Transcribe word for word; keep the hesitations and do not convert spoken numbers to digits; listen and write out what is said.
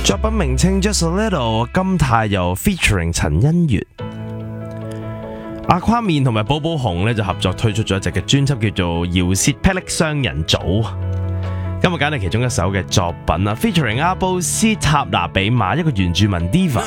作品名稱 Just a Little， 金泰佑 featuring 陳欣月。阿跨面同埋寶寶熊咧就合作推出咗一隻嘅專輯叫做《饒舌霹靂雙人組》。今日揀嚟其中一首嘅作品啊 ，featuring 阿布斯塔拿比馬，一個原住民 diva。